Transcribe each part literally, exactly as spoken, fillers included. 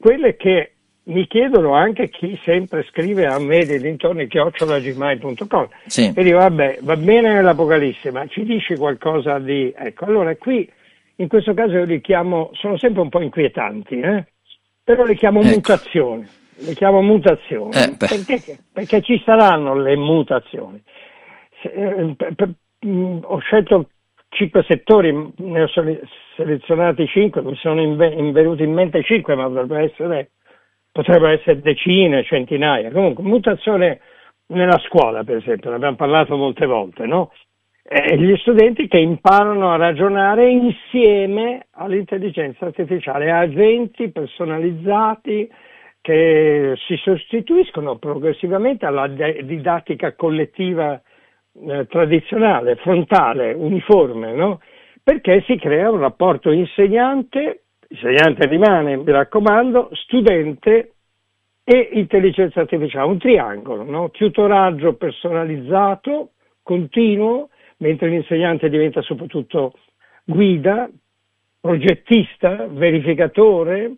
quelle che mi chiedono anche chi sempre scrive a me dei dintorni chiocciola gmail punto com. Sì. E dico, vabbè, va bene l'Apocalisse, ma ci dici qualcosa di... Ecco, allora qui, in questo caso io li chiamo, sono sempre un po' inquietanti, eh? Però li chiamo Ecco. mutazioni, li chiamo mutazioni, Eh, beh. perché, perché ci saranno le mutazioni. Se, eh, per, per, mh, ho scelto cinque settori, ne ho sele- selezionati cinque, mi sono inve- invenuti in mente cinque, ma potrebbero essere, potrebbero essere decine, centinaia. Comunque, mutazione nella scuola, per esempio, ne abbiamo parlato molte volte, no? Eh, gli studenti che imparano a ragionare insieme all'intelligenza artificiale, agenti personalizzati che si sostituiscono progressivamente alla de- didattica collettiva eh, tradizionale, frontale, uniforme, no? Perché si crea un rapporto insegnante, insegnante rimane, mi raccomando, studente e intelligenza artificiale, un triangolo, no? Tutoraggio personalizzato, continuo, mentre l'insegnante diventa soprattutto guida, progettista, verificatore,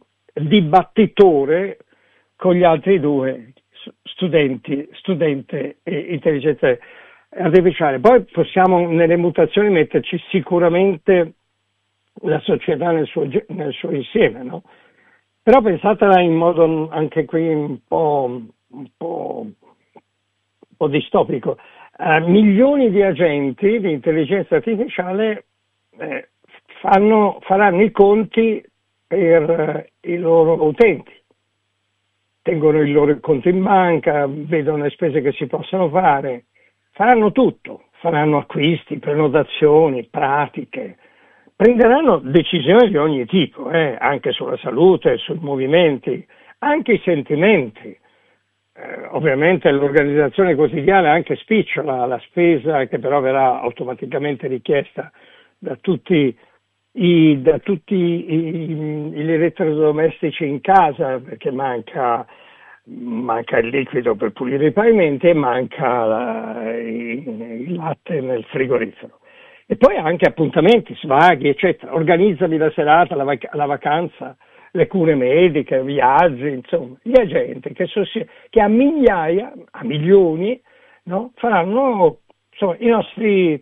dibattitore con gli altri due, studenti, studente e intelligenza artificiale. Poi possiamo nelle mutazioni metterci sicuramente la società nel suo, nel suo insieme, no? Però pensatela in modo anche qui un po', un po', un po' distopico. Uh, milioni di agenti di intelligenza artificiale eh, fanno, faranno i conti per uh, i loro utenti, tengono il loro conto in banca, vedono le spese che si possono fare, faranno tutto, faranno acquisti, prenotazioni, pratiche, prenderanno decisioni di ogni tipo, eh, anche sulla salute, sui movimenti, anche i sentimenti. Eh, ovviamente l'organizzazione quotidiana anche spicciola la spesa, che però verrà automaticamente richiesta da tutti i, da tutti i, gli elettrodomestici in casa, perché manca, manca il liquido per pulire i pavimenti e manca la, il, il latte nel frigorifero. E poi anche appuntamenti, svaghi, eccetera. Organizzami la serata, la, vac- la vacanza, le cure mediche, viaggi, insomma, gli agenti che, sossi- che a migliaia, a milioni, no, faranno insomma, i nostri,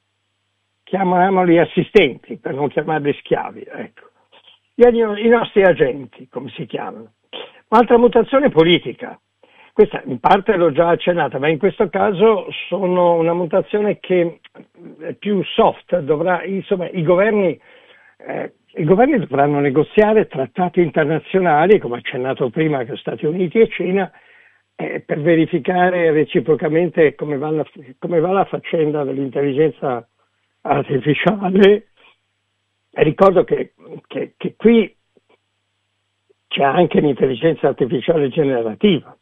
chiamiamoli assistenti, per non chiamarli schiavi, ecco. Gli, I nostri agenti, come si chiamano. Un'altra mutazione politica. Questa in parte l'ho già accennata, ma in questo caso sono una mutazione che è più soft, dovrà, insomma, i governi, eh, i governi dovranno negoziare trattati internazionali, come accennato prima con Stati Uniti e Cina, eh, per verificare reciprocamente come va la, come va la faccenda dell'intelligenza artificiale. E ricordo che, che, che qui c'è anche l'intelligenza artificiale generativa,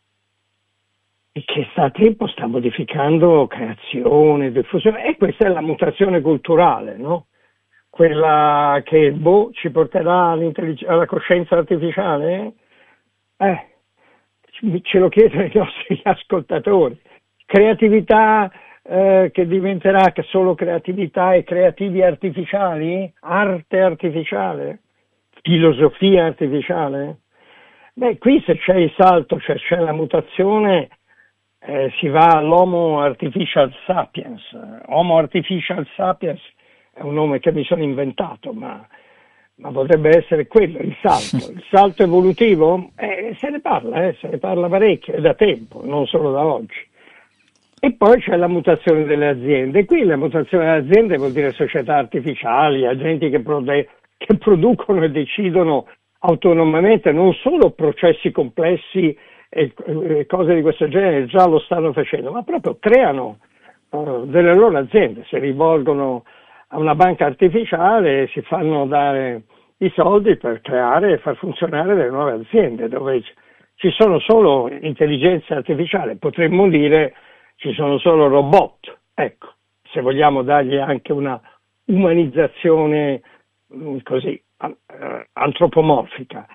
che sta a tempo sta modificando creazione, diffusione, e questa è la mutazione culturale, no? Quella che boh, ci porterà alla coscienza artificiale? Eh, ce lo chiedono i nostri ascoltatori. Creatività eh, che diventerà solo creatività e creativi artificiali? Arte artificiale? Filosofia artificiale? Beh, qui se c'è il salto, cioè c'è la mutazione, Eh, si va all'Homo Artificial Sapiens. Homo Artificial Sapiens è un nome che mi sono inventato, ma, ma potrebbe essere quello, il salto. Il salto evolutivo? Eh, se ne parla, eh, se ne parla parecchio, è da tempo, non solo da oggi. E poi c'è la mutazione delle aziende. Qui la mutazione delle aziende vuol dire società artificiali, agenti che, prode- che producono e decidono autonomamente non solo processi complessi e cose di questo genere, già lo stanno facendo, ma proprio creano uh, delle loro aziende, si rivolgono a una banca artificiale e si fanno dare i soldi per creare e far funzionare delle nuove aziende dove ci sono solo intelligenze artificiali, potremmo dire ci sono solo robot, ecco, se vogliamo dargli anche una umanizzazione mh, così uh, antropomorfica.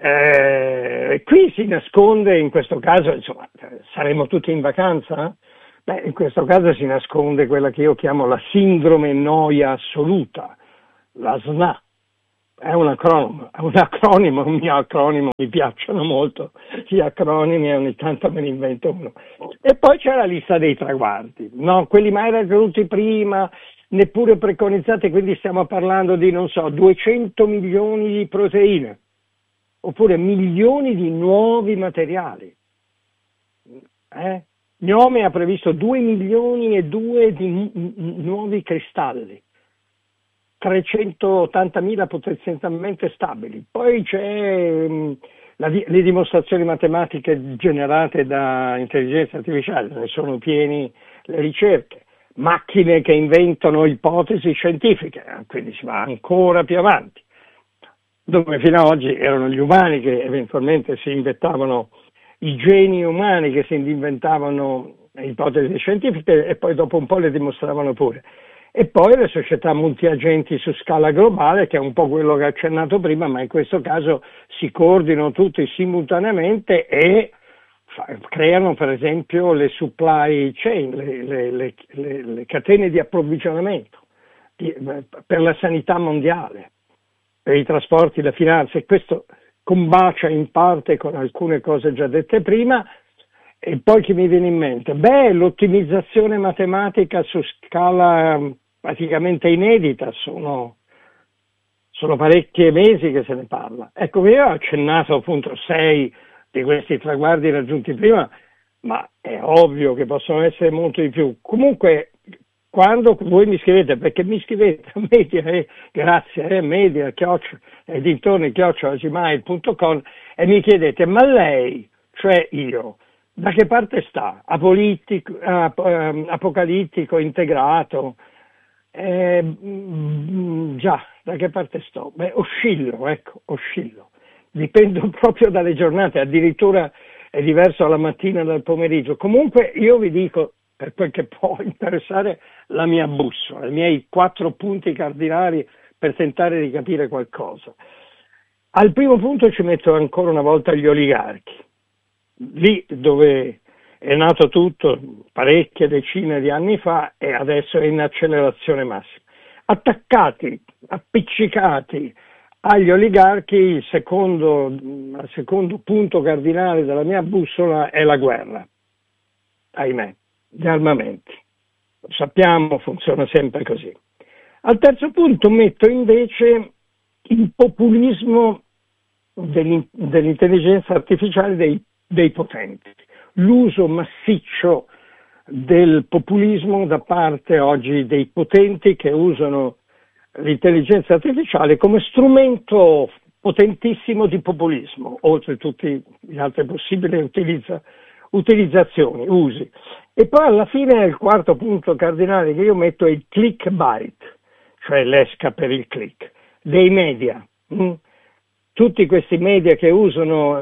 Eh, qui si nasconde, in questo caso, insomma, saremo tutti in vacanza? Beh, in questo caso si nasconde quella che io chiamo la sindrome noia assoluta, la S N A, È un acronimo, è un acronimo, un mio acronimo, mi piacciono molto gli acronimi e ogni tanto me ne invento uno. E poi c'è la lista dei traguardi, no? Quelli mai raggiunti prima, neppure preconizzati, quindi stiamo parlando di, non so, duecento milioni di proteine, oppure milioni di nuovi materiali. Eh? Gnome ha previsto due milioni e due di n- nuovi cristalli, trecentottantamila potenzialmente stabili. Poi c'è mh, la, le dimostrazioni matematiche generate da intelligenza artificiale, ne sono pieni le ricerche, macchine che inventano ipotesi scientifiche, quindi si va ancora più avanti, dove fino ad oggi erano gli umani che eventualmente si inventavano, i geni umani che si inventavano ipotesi scientifiche e poi dopo un po' le dimostravano pure. E poi le società multiagenti su scala globale, che è un po' quello che ho accennato prima, ma in questo caso si coordinano tutti simultaneamente e fa, creano per esempio le supply chain, le, le, le, le, le catene di approvvigionamento di, per la sanità mondiale, per i trasporti, la finanza, e questo combacia in parte con alcune cose già dette prima. E poi che mi viene in mente? Beh, l'ottimizzazione matematica su scala praticamente inedita, sono, sono parecchi mesi che se ne parla. Ecco, io ho accennato appunto sei di questi traguardi raggiunti prima, ma è ovvio che possono essere molto di più. Comunque, quando voi mi scrivete, perché mi scrivete a media, eh, grazie, eh, media, chiocciola, e dintorni, chiocciola, gmail punto com, e mi chiedete, ma lei, cioè io, da che parte sta? Apolitico, ap- apocalittico, integrato? Eh, mm, già, da che parte sto? Beh, oscillo, ecco, oscillo. Dipendo proprio dalle giornate, addirittura è diverso la mattina dal pomeriggio. Comunque io vi dico, per quel che può interessare, la mia bussola, i miei quattro punti cardinali per tentare di capire qualcosa. Al primo punto ci metto ancora una volta gli oligarchi. Lì dove è nato tutto parecchie decine di anni fa e adesso è in accelerazione massima. Attaccati, appiccicati agli oligarchi, il secondo, il secondo punto cardinale della mia bussola è la guerra, ahimè, gli armamenti. Lo sappiamo, funziona sempre così. Al terzo punto metto invece il populismo dell'intelligenza artificiale dei dei potenti, l'uso massiccio del populismo da parte oggi dei potenti che usano l'intelligenza artificiale come strumento potentissimo di populismo, oltre a tutte le altre possibili utilizza, utilizzazioni, usi. E poi alla fine il quarto punto cardinale che io metto è il clickbait, cioè l'esca per il click, dei media. Hm? Tutti questi media che usano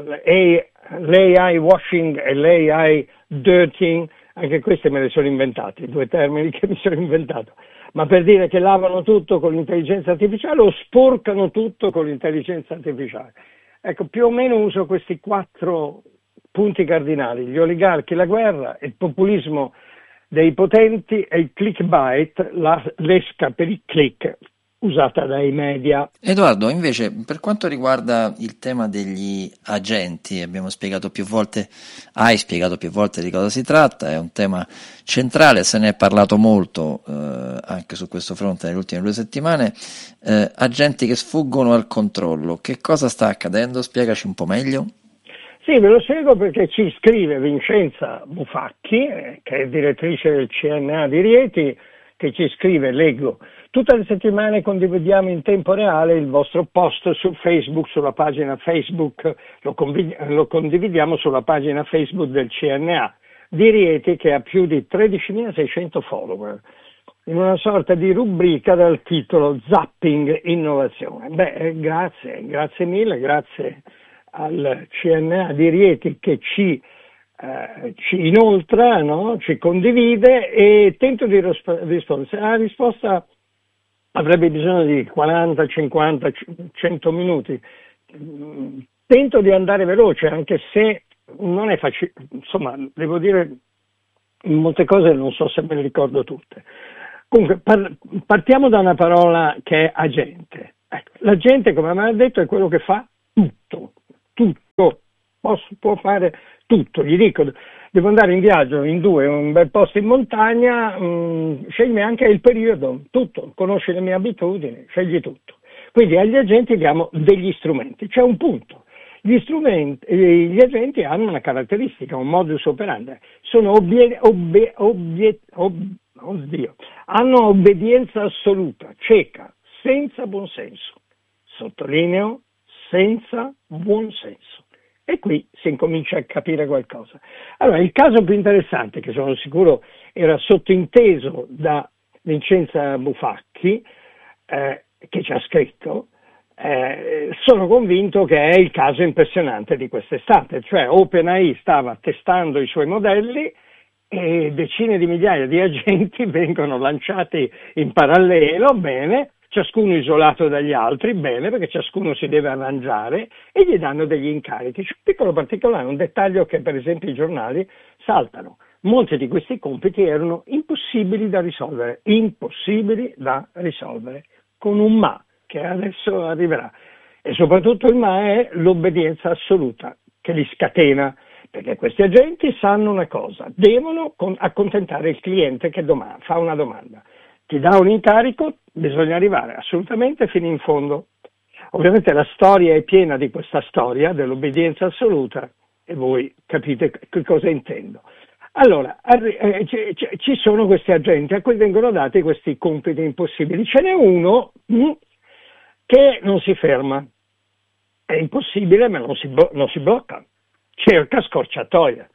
l'A I washing e l'A I dirtying, anche queste me le sono inventate, due termini che mi sono inventato, ma per dire che lavano tutto con l'intelligenza artificiale o sporcano tutto con l'intelligenza artificiale. Ecco, più o meno uso questi quattro punti cardinali, gli oligarchi, la guerra, il populismo dei potenti e il clickbait, la, l'esca per il click usata dai media. Edoardo, invece, per quanto riguarda il tema degli agenti, abbiamo spiegato più volte, hai spiegato più volte di cosa si tratta, è un tema centrale, se ne è parlato molto eh, anche su questo fronte nelle ultime due settimane, eh, agenti che sfuggono al controllo, che cosa sta accadendo? Spiegaci un po' meglio. Sì, ve lo spiego perché ci scrive Vincenza Bufacchi, eh, che è direttrice del C N A di Rieti, che ci scrive, leggo: tutte le settimane condividiamo in tempo reale il vostro post su Facebook, sulla pagina Facebook, lo, convid- lo condividiamo sulla pagina Facebook del C N A di Rieti, che ha più di tredicimilaseicento follower, in una sorta di rubrica dal titolo Zapping Innovazione. Beh, grazie, grazie mille, grazie al C N A di Rieti che ci Eh, ci inoltra, no? Ci condivide, e tento di risp- rispondere. Se la risposta avrebbe bisogno di quaranta, cinquanta, cento minuti, tento di andare veloce, anche se non è facile, insomma, devo dire, in molte cose non so se me le ricordo tutte. Comunque, par- partiamo da una parola che è agente. Ecco, la gente, come mi ha detto, è quello che fa tutto, tutto, Posso, può fare tutto. Gli dico, devo andare in viaggio in due, un bel posto in montagna, mh, scegli anche il periodo, tutto, conosci le mie abitudini, scegli tutto. Quindi agli agenti diamo degli strumenti, c'è un punto. Gli strumenti, eh, gli agenti hanno una caratteristica, un modus operandi, sono obbie, obbie, obbie, ob, oddio, hanno obbedienza assoluta, cieca, senza buonsenso. Sottolineo, senza buonsenso. E qui si incomincia a capire qualcosa. Allora, il caso più interessante, che sono sicuro era sottinteso da Vincenza Bufacchi, eh, che ci ha scritto, eh, sono convinto che è il caso impressionante di quest'estate, cioè OpenAI stava testando i suoi modelli e decine di migliaia di agenti vengono lanciati in parallelo, bene, ciascuno isolato dagli altri, bene, perché ciascuno si deve arrangiare e gli danno degli incarichi. C'è un piccolo particolare, un dettaglio che per esempio i giornali saltano. Molti di questi compiti erano impossibili da risolvere, impossibili da risolvere, con un ma, che adesso arriverà. E soprattutto il ma è l'obbedienza assoluta, che li scatena, perché questi agenti sanno una cosa, devono accontentare il cliente che domanda, fa una domanda. Ti dà un incarico, bisogna arrivare assolutamente fino in fondo. Ovviamente la storia è piena di questa storia dell'obbedienza assoluta e voi capite che cosa intendo. Allora, eh, c- c- ci sono questi agenti a cui vengono dati questi compiti impossibili. Ce n'è uno mh, che non si ferma, è impossibile ma non si, bo- non si blocca, cerca scorciatoia.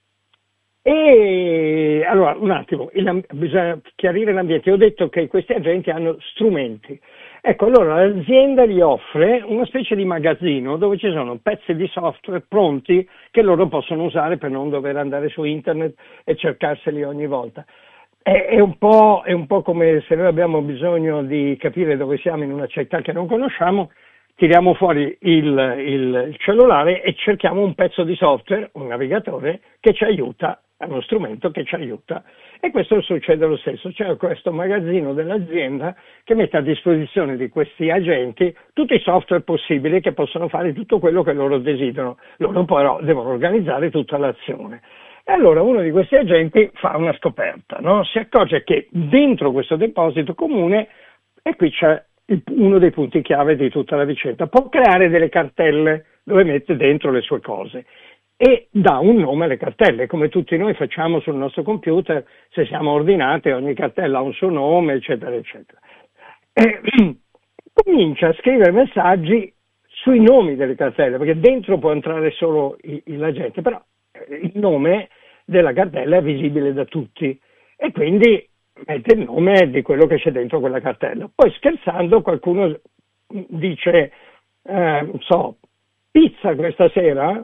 E allora un attimo, il, bisogna chiarire l'ambiente. Io ho detto che questi agenti hanno strumenti. Ecco, allora l'azienda gli offre una specie di magazzino dove ci sono pezzi di software pronti che loro possono usare per non dover andare su internet e cercarseli ogni volta. È, è, un po', è un po' come se noi abbiamo bisogno di capire dove siamo in una città che non conosciamo, tiriamo fuori il, il, il cellulare e cerchiamo un pezzo di software, un navigatore che ci aiuta, è uno strumento che ci aiuta. E questo succede lo stesso, c'è questo magazzino dell'azienda che mette a disposizione di questi agenti tutti i software possibili che possono fare tutto quello che loro desiderano, loro però devono organizzare tutta l'azione. E allora uno di questi agenti fa una scoperta, no? Si accorge che dentro questo deposito comune, e qui c'è uno dei punti chiave di tutta la vicenda, può creare delle cartelle dove mette dentro le sue cose e dà un nome alle cartelle, come tutti noi facciamo sul nostro computer, se siamo ordinati ogni cartella ha un suo nome, eccetera, eccetera. E comincia a scrivere messaggi sui nomi delle cartelle, perché dentro può entrare solo l'agente, però il nome della cartella è visibile da tutti e quindi mette il nome di quello che c'è dentro quella cartella. Poi scherzando qualcuno dice, eh, non so, pizza questa sera?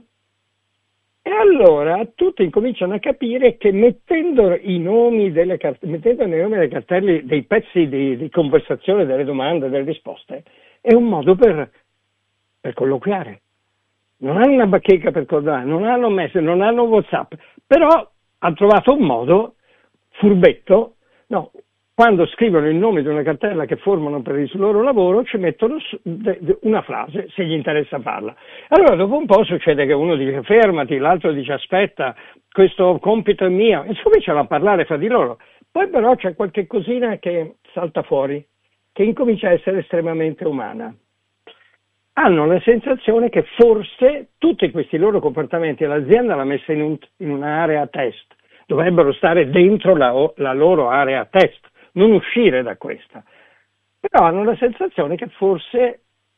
E allora tutti incominciano a capire che mettendo i nomi delle cart- mettendo nei nomi delle cartelle dei pezzi di, di conversazione, delle domande, delle risposte, è un modo per, per colloquiare. Non hanno una bacheca per cordare, non hanno Messenger, non hanno WhatsApp, però hanno trovato un modo furbetto, no, quando scrivono il nome di una cartella che formano per il loro lavoro ci mettono una frase se gli interessa farla. Allora dopo un po' succede che uno dice fermati, l'altro dice aspetta, questo compito è mio, e si cominciano a parlare fra di loro. Poi però c'è qualche cosina che salta fuori, che incomincia a essere estremamente umana. Hanno la sensazione che forse tutti questi loro comportamenti, l'azienda l'ha messa in, un, in un'area test, dovrebbero stare dentro la, la loro area test, non uscire da questa. Però hanno la sensazione che forse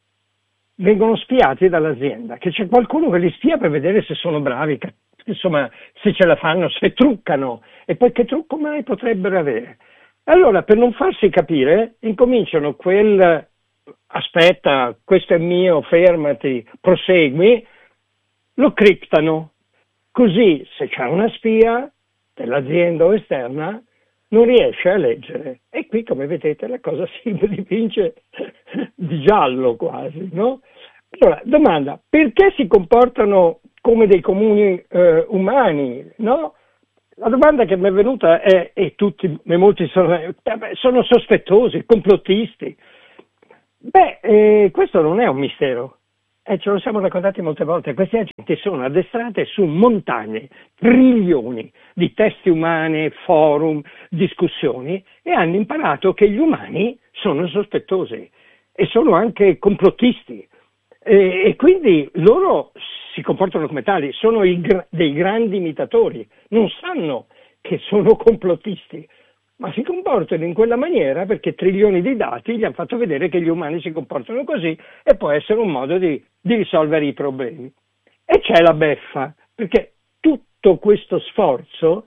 vengono spiati dall'azienda, che c'è qualcuno che li spia per vedere se sono bravi, insomma, se ce la fanno, se truccano, e poi che trucco mai potrebbero avere. Allora, per non farsi capire, incominciano quel aspetta, questo è mio, fermati, prosegui, lo criptano. Così, se c'è una spia dell'azienda o esterna, non riesce a leggere. E qui, come vedete, la cosa si dipinge di giallo quasi, no? Allora, domanda, perché si comportano come dei comuni eh, umani, no? La domanda che mi è venuta è, e tutti, e molti sono, sono sospettosi, complottisti. Beh, eh, questo non è un mistero, eh, ce lo siamo raccontati molte volte. Queste agenti sono addestrate su montagne, trilioni di testi umane, forum, discussioni e hanno imparato che gli umani sono sospettosi e sono anche complottisti e, e quindi loro si comportano come tali, sono i, dei grandi imitatori, non sanno che sono complottisti, ma si comportano in quella maniera perché trilioni di dati gli hanno fatto vedere che gli umani si comportano così e può essere un modo di, di risolvere i problemi. E c'è la beffa, perché tutto questo sforzo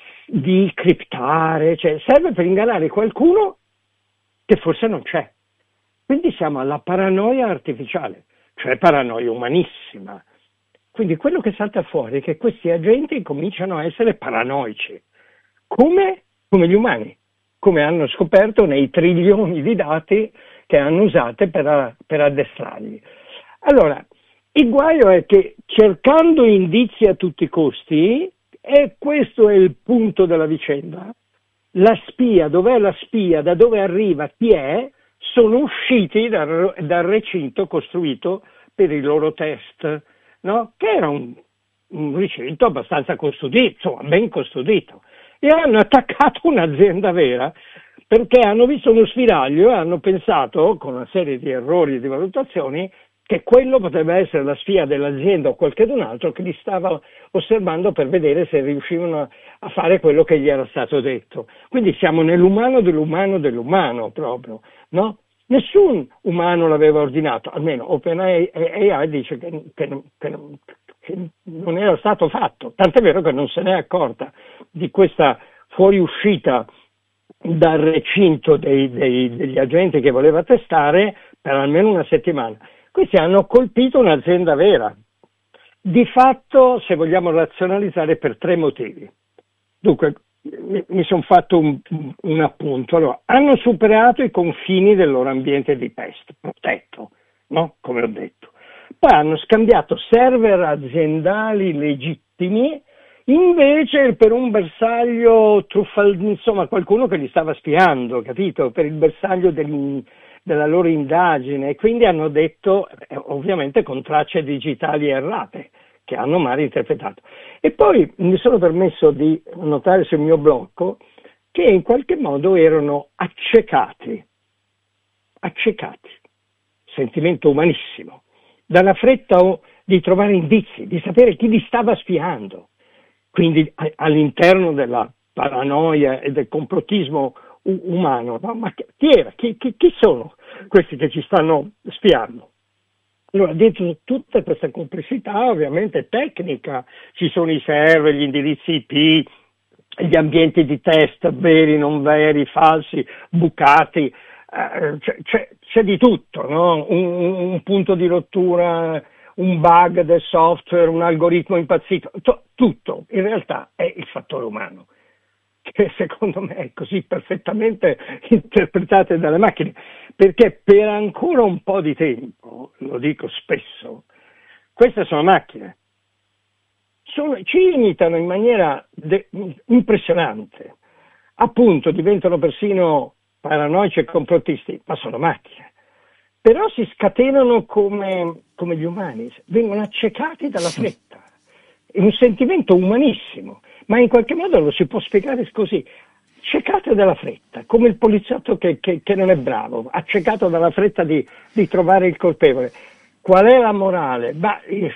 di criptare, cioè, serve per ingannare qualcuno che forse non c'è. Quindi siamo alla paranoia artificiale, cioè paranoia umanissima. Quindi quello che salta fuori è che questi agenti cominciano a essere paranoici. Come? Come gli umani, come hanno scoperto nei trilioni di dati che hanno usato per, per addestrarli. Allora, il guaio è che cercando indizi a tutti i costi, e questo è il punto della vicenda, la spia, dov'è la spia, da dove arriva, chi è, sono usciti dal, dal recinto costruito per i loro test, no? Che era un, un recinto abbastanza custodito, insomma ben custodito. E hanno attaccato un'azienda vera perché hanno visto uno spiraglio e hanno pensato, con una serie di errori e di valutazioni, che quello potrebbe essere la spia dell'azienda o qualcun altro che li stava osservando per vedere se riuscivano a fare quello che gli era stato detto. Quindi siamo nell'umano dell'umano dell'umano proprio, no? Nessun umano l'aveva ordinato, almeno OpenAI dice che, che, che, che non era stato fatto, tant'è vero che non se n'è accorta di questa fuoriuscita dal recinto dei, dei, degli agenti che voleva testare per almeno una settimana. Questi hanno colpito un'azienda vera, di fatto, se vogliamo razionalizzare, per tre motivi. Dunque, mi, mi sono fatto un, un appunto. Allora, hanno superato i confini del loro ambiente di test, protetto, no? Come ho detto. Poi hanno scambiato server aziendali legittimi invece per un bersaglio truffaldo, insomma qualcuno che li stava spiando, capito? Per il bersaglio del, della loro indagine, e quindi hanno detto, eh, ovviamente con tracce digitali errate, che hanno mal interpretato. E poi mi sono permesso di notare sul mio blocco che in qualche modo erano accecati, accecati, sentimento umanissimo, dalla fretta di trovare indizi, di sapere chi li stava spiando. Quindi all'interno della paranoia e del complottismo umano, no? Ma chi era? Chi, chi, chi sono questi che ci stanno spiando? Allora, dentro tutta questa complessità, ovviamente tecnica, ci sono i server, gli indirizzi I P, gli ambienti di test veri, non veri, falsi, bucati, eh, c'è, c'è, c'è di tutto, no? un, un punto di rottura, un bug del software, un algoritmo impazzito, t- tutto in realtà è il fattore umano, che secondo me è così perfettamente interpretato dalle macchine, perché per ancora un po' di tempo, lo dico spesso, queste sono macchine, sono, ci imitano in maniera de- impressionante, appunto diventano persino paranoici e complottisti, ma sono macchine. Però si scatenano come, come gli umani, vengono accecati dalla fretta. È un sentimento umanissimo, ma in qualche modo lo si può spiegare così. Accecato dalla fretta, come il poliziotto che, che, che non è bravo, accecato dalla fretta di, di trovare il colpevole. Qual è la morale? Bah, io,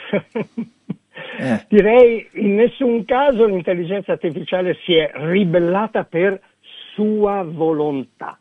eh. direi in nessun caso l'intelligenza artificiale si è ribellata per sua volontà,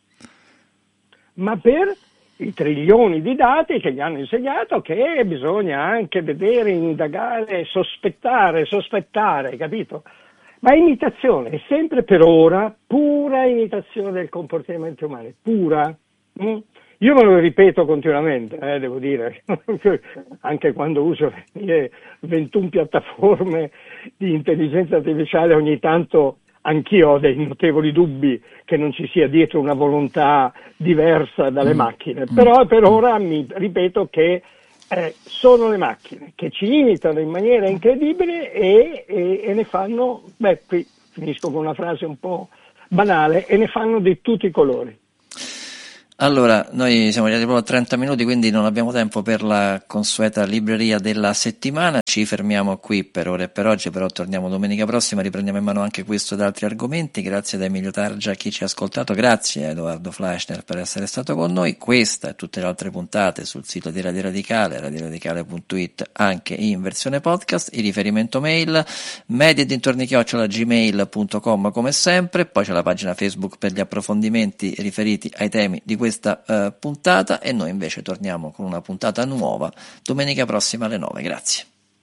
ma per i trilioni di dati che gli hanno insegnato che bisogna anche vedere, indagare, sospettare, sospettare, capito? Ma imitazione, è sempre per ora pura imitazione del comportamento umano, pura. Mm? Io me lo ripeto continuamente, eh, devo dire, anche quando uso le mie ventuno piattaforme di intelligenza artificiale, ogni tanto anch'io ho dei notevoli dubbi che non ci sia dietro una volontà diversa dalle mm. macchine, però per ora mi ripeto che eh, sono le macchine che ci imitano in maniera incredibile e, e, e ne fanno, beh, qui finisco con una frase un po' banale, e ne fanno di tutti i colori. Allora, noi siamo arrivati proprio a trenta minuti, quindi non abbiamo tempo per la consueta libreria della settimana. Ci fermiamo qui per ora e per oggi, però torniamo domenica prossima, riprendiamo in mano anche questo ed altri argomenti. Grazie da Emilio Targia a chi ci ha ascoltato, grazie a Edoardo Fleischner per essere stato con noi. Questa e tutte le altre puntate sul sito di Radio Radicale, radioradicale punto it, anche in versione podcast. Il riferimento mail media dintorni chiocciola gmail punto com come sempre, poi c'è la pagina Facebook per gli approfondimenti riferiti ai temi di questa uh, puntata, e noi invece torniamo con una puntata nuova domenica prossima alle nove. Grazie.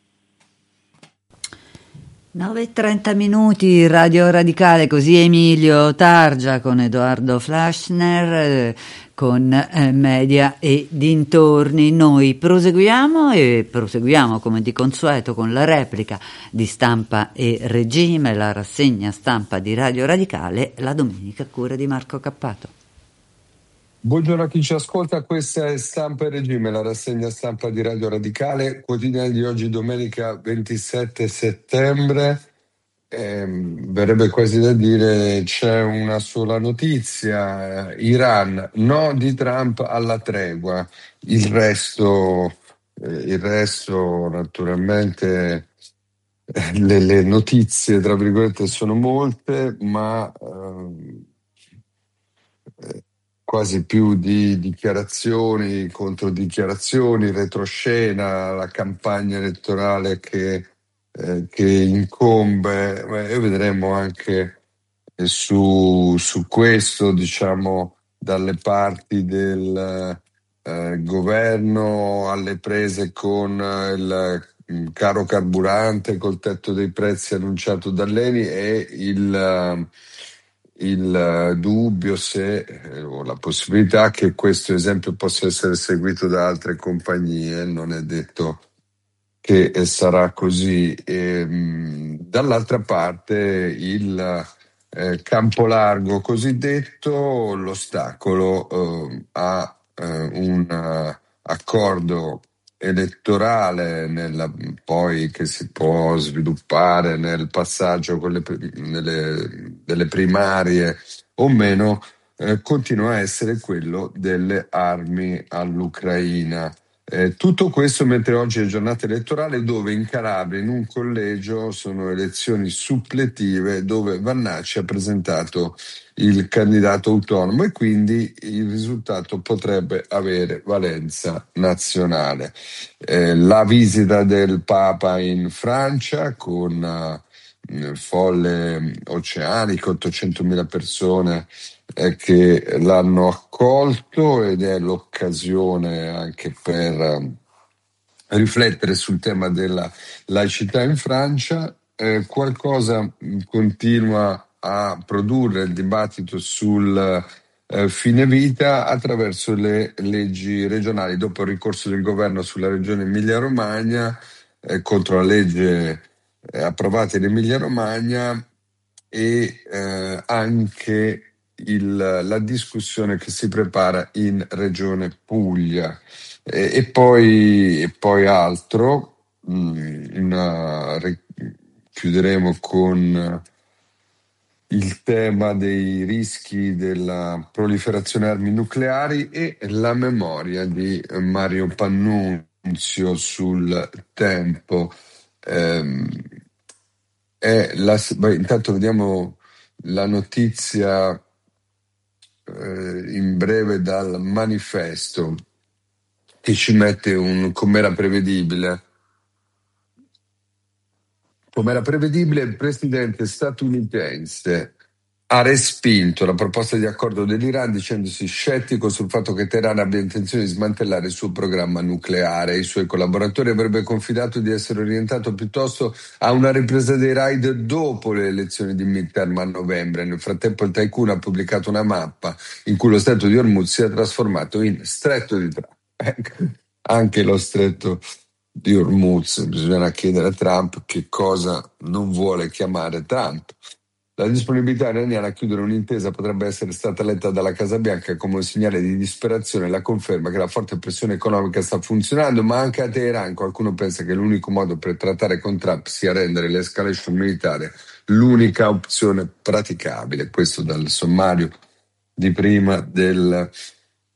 nove e trenta minuti, Radio Radicale, così Emilio Targia con Edoardo Fleischner, eh, con eh, Media e dintorni. Noi proseguiamo e proseguiamo come di consueto con la replica di Stampa e Regime, la rassegna stampa di Radio Radicale, la domenica a cura di Marco Cappato. Buongiorno a chi ci ascolta, questa è Stampa e Regime, la rassegna stampa di Radio Radicale, quotidiano di oggi domenica ventisette settembre. Eh, verrebbe quasi da dire c'è una sola notizia: Iran, no di Trump alla tregua. Il resto, eh, il resto naturalmente, eh, le, le notizie tra virgolette sono molte, ma eh, eh, quasi più di dichiarazioni contro dichiarazioni, retroscena, la campagna elettorale che, eh, che incombe. E vedremo anche eh, su, su questo, diciamo, dalle parti del eh, governo alle prese con eh, il mm, caro carburante, col tetto dei prezzi annunciato dall'Eni, e il... Uh, il eh, dubbio se eh, o la possibilità che questo esempio possa essere seguito da altre compagnie. Non è detto che eh, sarà così. E, mh, dall'altra parte il eh, campo largo cosiddetto, l'ostacolo eh, a eh, un eh, accordo elettorale nella, poi che si può sviluppare nel passaggio con le, nelle, delle primarie o meno, eh, continua a essere quello delle armi all'Ucraina. Eh, tutto questo mentre oggi è giornata elettorale, dove in Calabria, in un collegio, sono elezioni suppletive, dove Vannacci ha presentato il candidato autonomo e quindi il risultato potrebbe avere valenza nazionale. Eh, la visita del Papa in Francia con uh, folle oceaniche, ottocentomila persone eh, che l'hanno accolto, ed è l'occasione anche per uh, riflettere sul tema della laicità in Francia. Eh, qualcosa mh, continua a produrre il dibattito sul eh, fine vita attraverso le leggi regionali. Dopo il ricorso del governo sulla regione Emilia-Romagna eh, contro la legge eh, approvata in Emilia-Romagna, e eh, anche il, la discussione che si prepara in regione Puglia. E, e, poi, e poi altro. mh, una, re, chiuderemo con il tema dei rischi della proliferazione armi nucleari e la memoria di Mario Pannunzio sul Tempo. Ehm, è la, beh, intanto vediamo la notizia eh, in breve dal Manifesto, che ci mette un come era prevedibile. Come era prevedibile, il presidente statunitense ha respinto la proposta di accordo dell'Iran, dicendosi scettico sul fatto che Teheran abbia intenzione di smantellare il suo programma nucleare. I suoi collaboratori avrebbe confidato di essere orientato piuttosto a una ripresa dei raid dopo le elezioni di midterm a novembre. Nel frattempo il tycoon ha pubblicato una mappa in cui lo stretto di Hormuz si è trasformato in stretto di Trump. Ecco, anche lo stretto di Hormuz, bisogna chiedere a Trump che cosa non vuole chiamare Trump. La disponibilità iraniana a chiudere un'intesa potrebbe essere stata letta dalla Casa Bianca come un segnale di disperazione e la conferma che la forte pressione economica sta funzionando, ma anche a Teheran qualcuno pensa che l'unico modo per trattare con Trump sia rendere l'escalation militare l'unica opzione praticabile. Questo dal sommario di prima del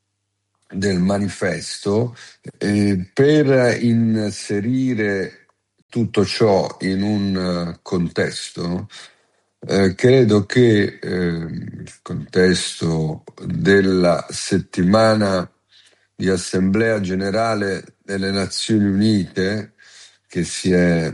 del manifesto, eh, per inserire tutto ciò in un eh, contesto. Eh, credo che eh, il contesto della settimana di Assemblea Generale delle Nazioni Unite, che si è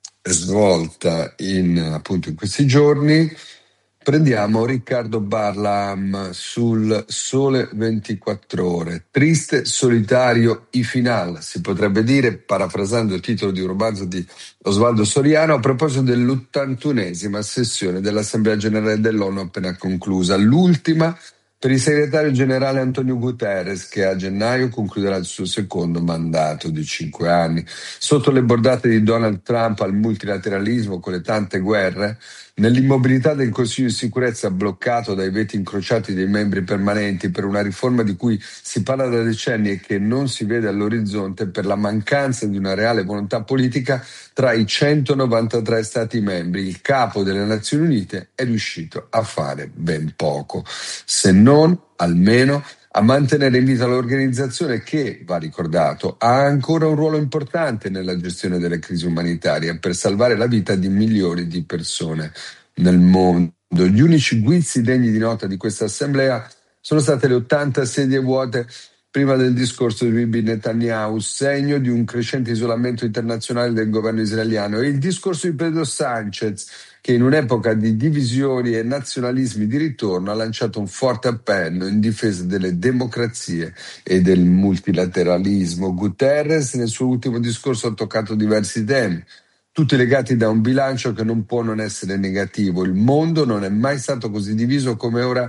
svolta in, appunto, in questi giorni, prendiamo Riccardo Barlam sul Sole ventiquattro Ore. Triste, solitario i final, si potrebbe dire, parafrasando il titolo di un romanzo di Osvaldo Soriano, a proposito dell'ottantunesima sessione dell'Assemblea Generale dell'ONU appena conclusa, l'ultima per il segretario generale Antonio Guterres, che a gennaio concluderà il suo secondo mandato di cinque anni. Sotto le bordate di Donald Trump al multilateralismo con le tante guerre, nell'immobilità del Consiglio di sicurezza bloccato dai veti incrociati dei membri permanenti per una riforma di cui si parla da decenni e che non si vede all'orizzonte per la mancanza di una reale volontà politica tra i centonovantatré Stati membri, il capo delle Nazioni Unite è riuscito a fare ben poco, se non almeno a mantenere in vita l'organizzazione che, va ricordato, ha ancora un ruolo importante nella gestione delle crisi umanitarie per salvare la vita di milioni di persone nel mondo. Gli unici guizzi degni di nota di questa assemblea sono state le ottanta sedie vuote prima del discorso di Bibi Netanyahu, segno di un crescente isolamento internazionale del governo israeliano, e il discorso di Pedro Sanchez, che in un'epoca di divisioni e nazionalismi di ritorno ha lanciato un forte appello in difesa delle democrazie e del multilateralismo. Guterres nel suo ultimo discorso ha toccato diversi temi, tutti legati da un bilancio che non può non essere negativo. Il mondo non è mai stato così diviso come ora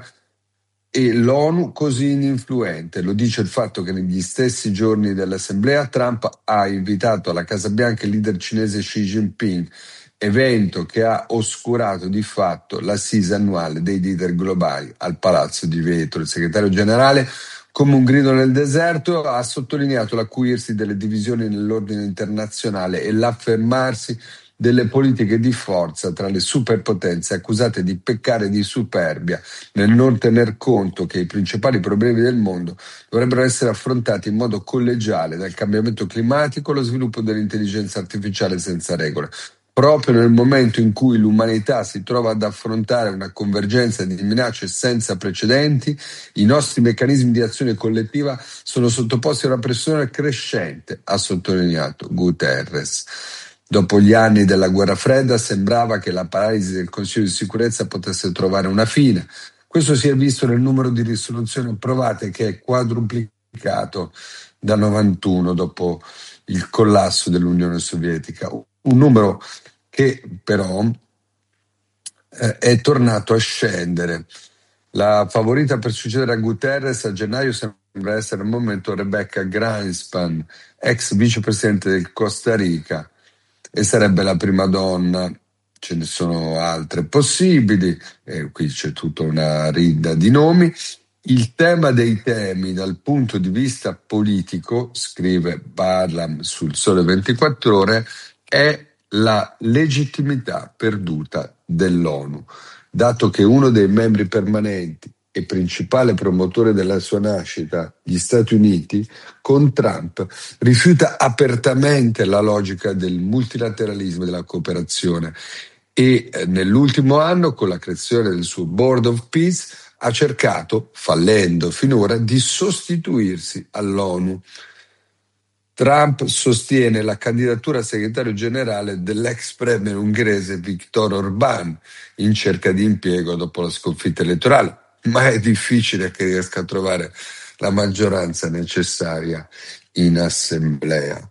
e l'ONU così ininfluente. Lo dice il fatto che negli stessi giorni dell'assemblea Trump ha invitato alla Casa Bianca il leader cinese Xi Jinping, evento che ha oscurato di fatto l'assise annuale dei leader globali al Palazzo di Vetro. Il segretario generale, come un grido nel deserto, ha sottolineato l'acuirsi delle divisioni nell'ordine internazionale e l'affermarsi delle politiche di forza tra le superpotenze accusate di peccare di superbia nel non tener conto che i principali problemi del mondo dovrebbero essere affrontati in modo collegiale, dal cambiamento climatico allo sviluppo dell'intelligenza artificiale senza regole. Proprio nel momento in cui l'umanità si trova ad affrontare una convergenza di minacce senza precedenti, i nostri meccanismi di azione collettiva sono sottoposti a una pressione crescente, ha sottolineato Guterres. Dopo gli anni della guerra fredda sembrava che la paralisi del Consiglio di sicurezza potesse trovare una fine. Questo si è visto nel numero di risoluzioni approvate, che è quadruplicato da novantuno dopo il collasso dell'Unione Sovietica. Un numero che però eh, è tornato a scendere. La favorita per succedere a Guterres a gennaio sembra essere al momento Rebecca Grynspan, ex vicepresidente del Costa Rica, e sarebbe la prima donna. Ce ne sono altre possibili, e qui c'è tutta una ridda di nomi. Il tema dei temi dal punto di vista politico, scrive Barlam sul Sole ventiquattro Ore, è la legittimità perduta dell'ONU, dato che uno dei membri permanenti e principale promotore della sua nascita, gli Stati Uniti, con Trump rifiuta apertamente la logica del multilateralismo e della cooperazione e eh, nell'ultimo anno, con la creazione del suo Board of Peace, ha cercato, fallendo finora, di sostituirsi all'ONU. Trump sostiene la candidatura a segretario generale dell'ex premier ungherese Viktor Orbán in cerca di impiego dopo la sconfitta elettorale, ma è difficile che riesca a trovare la maggioranza necessaria in assemblea.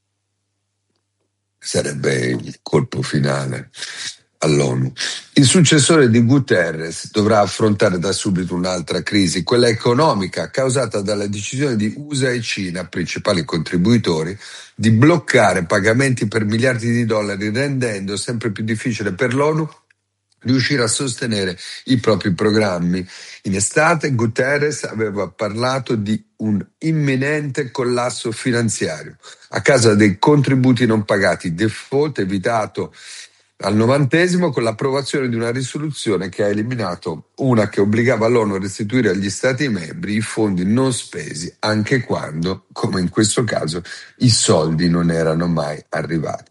Sarebbe il colpo finale all'ONU. Il successore di Guterres dovrà affrontare da subito un'altra crisi, quella economica, causata dalla decisione di U S A e Cina, principali contribuitori, di bloccare pagamenti per miliardi di dollari, rendendo sempre più difficile per l'ONU riuscire a sostenere i propri programmi. In estate Guterres aveva parlato di un imminente collasso finanziario a causa dei contributi non pagati, default evitato al novantesimo con l'approvazione di una risoluzione che ha eliminato una che obbligava l'ONU a restituire agli Stati membri i fondi non spesi, anche quando, come in questo caso, i soldi non erano mai arrivati.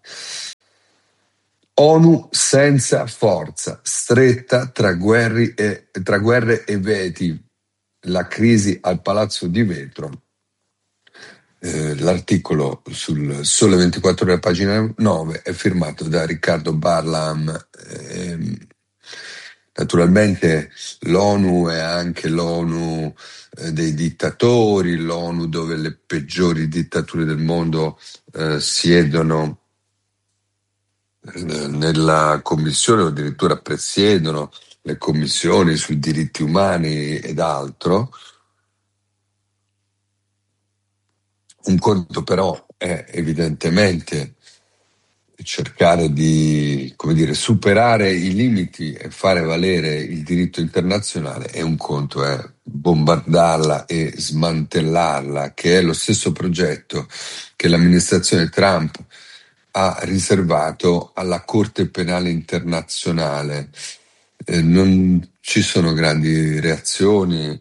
ONU senza forza, stretta tra, guerri e, tra guerre e veti, la crisi al Palazzo di Vetro. Eh, l'articolo sul Sole ventiquattro Ore, pagina nove, è firmato da Riccardo Barlam. Eh, naturalmente l'ONU è anche l'ONU eh, dei dittatori, l'ONU dove le peggiori dittature del mondo eh, siedono eh, nella commissione o addirittura presiedono le commissioni sui diritti umani ed altro. Un conto però è evidentemente cercare di, come dire, superare i limiti e fare valere il diritto internazionale, e un conto è bombardarla e smantellarla, che è lo stesso progetto che l'amministrazione Trump ha riservato alla Corte Penale Internazionale. Eh, non ci sono grandi reazioni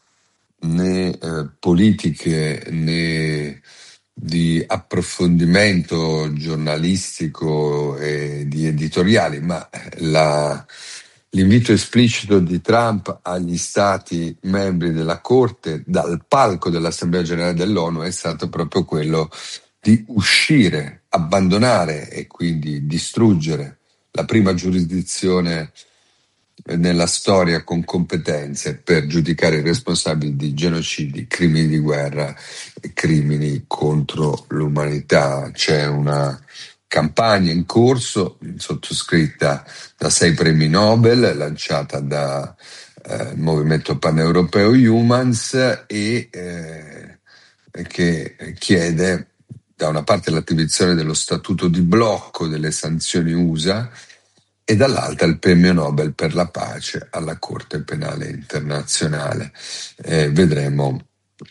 né eh, politiche né di approfondimento giornalistico e di editoriali, ma la, l'invito esplicito di Trump agli stati membri della Corte dal palco dell'Assemblea Generale dell'ONU è stato proprio quello di uscire, abbandonare e quindi distruggere la prima giurisdizione nella storia con competenze per giudicare i responsabili di genocidi, crimini di guerra e crimini contro l'umanità. C'è una campagna in corso sottoscritta da sei premi Nobel, lanciata dal eh, Movimento Paneuropeo Humans e eh, che chiede da una parte l'attivazione dello statuto di blocco delle sanzioni U S A e dall'altra il premio Nobel per la pace alla Corte Penale Internazionale. Eh, vedremo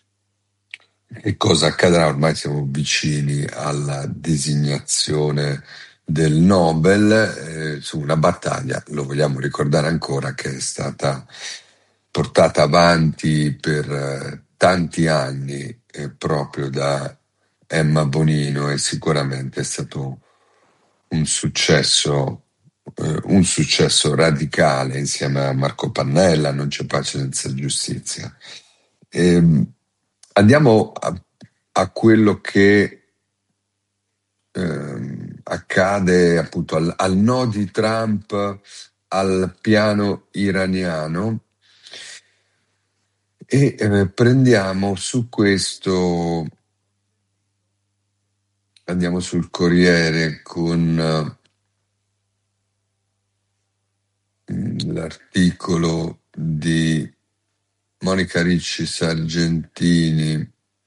che cosa accadrà, ormai siamo vicini alla designazione del Nobel eh, su una battaglia, lo vogliamo ricordare ancora, che è stata portata avanti per eh, tanti anni eh, proprio da Emma Bonino, e sicuramente è stato un successo eh, un successo radicale insieme a Marco Pannella. Non c'è pace senza giustizia. E andiamo a, a quello che eh, accade appunto al, al no di Trump al piano iraniano, e eh, prendiamo su questo, andiamo sul Corriere con uh, l'articolo di Monica Ricci Sargentini.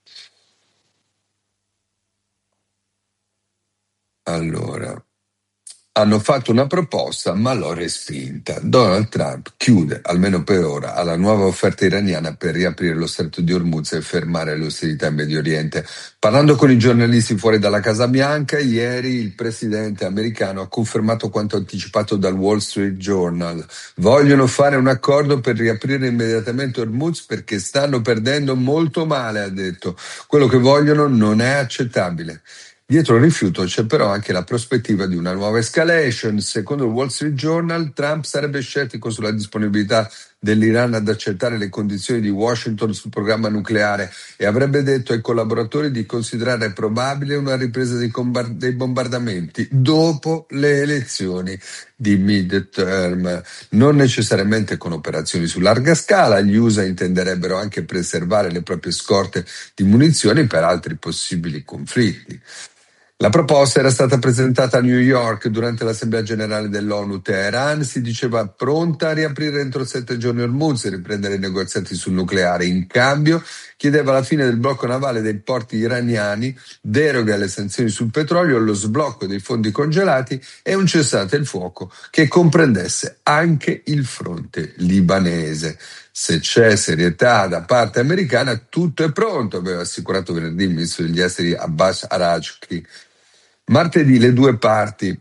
Allora, hanno fatto una proposta ma l'ho respinta. Donald Trump chiude, almeno per ora, alla nuova offerta iraniana per riaprire lo stretto di Hormuz e fermare le ostilità in Medio Oriente. Parlando con i giornalisti fuori dalla Casa Bianca, ieri il presidente americano ha confermato quanto anticipato dal Wall Street Journal. Vogliono fare un accordo per riaprire immediatamente Hormuz perché stanno perdendo molto male, ha detto. Quello che vogliono non è accettabile. Dietro il rifiuto c'è però anche la prospettiva di una nuova escalation. Secondo il Wall Street Journal, Trump sarebbe scettico sulla disponibilità dell'Iran ad accettare le condizioni di Washington sul programma nucleare e avrebbe detto ai collaboratori di considerare probabile una ripresa dei, combar- dei bombardamenti dopo le elezioni di mid-term, non necessariamente con operazioni su larga scala. Gli U S A intenderebbero anche preservare le proprie scorte di munizioni per altri possibili conflitti. La proposta era stata presentata a New York durante l'Assemblea Generale dell'ONU. Teheran si diceva pronta a riaprire entro sette giorni Hormuz e riprendere i negoziati sul nucleare. In cambio chiedeva la fine del blocco navale dei porti iraniani, deroghe alle sanzioni sul petrolio, lo sblocco dei fondi congelati e un cessate il fuoco che comprendesse anche il fronte libanese. Se c'è serietà da parte americana, tutto è pronto, aveva assicurato venerdì il ministro degli esteri Abbas Araghchi. Martedì le due parti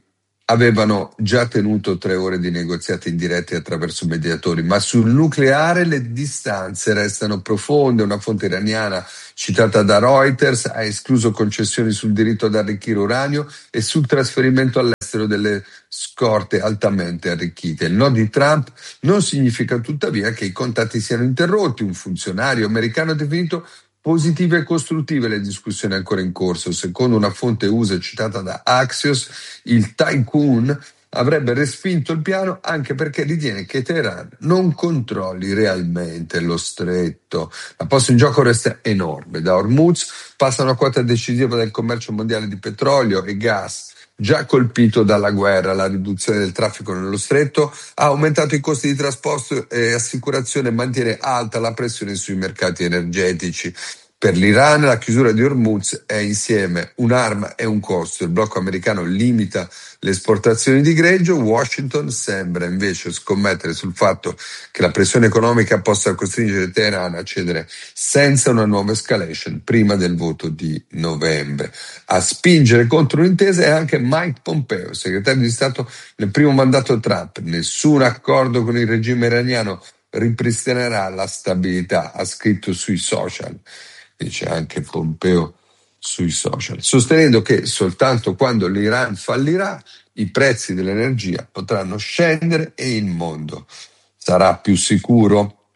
avevano già tenuto tre ore di negoziati indiretti attraverso mediatori, ma sul nucleare le distanze restano profonde. Una fonte iraniana citata da Reuters ha escluso concessioni sul diritto ad arricchire uranio e sul trasferimento all'estero delle scorte altamente arricchite. Il no di Trump non significa tuttavia che i contatti siano interrotti. Un funzionario americano ha definito positive e costruttive le discussioni ancora in corso. Secondo una fonte U S A citata da Axios, il tycoon avrebbe respinto il piano anche perché ritiene che Teheran non controlli realmente lo stretto. La posta in gioco resta enorme. Da Hormuz passa una quota decisiva del commercio mondiale di petrolio e gas. Già colpito dalla guerra, la riduzione del traffico nello stretto ha aumentato i costi di trasporto e assicurazione e mantiene alta la pressione sui mercati energetici. Per l'Iran la chiusura di Hormuz è insieme un'arma e un costo. Il blocco americano limita le esportazioni di greggio. Washington sembra invece scommettere sul fatto che la pressione economica possa costringere Teheran a cedere senza una nuova escalation prima del voto di novembre. A spingere contro un'intesa è anche Mike Pompeo, segretario di Stato nel primo mandato Trump. Nessun accordo con il regime iraniano ripristinerà la stabilità, ha scritto sui social. Dice anche Pompeo sui social, sostenendo che soltanto quando l'Iran fallirà i prezzi dell'energia potranno scendere e il mondo sarà più sicuro.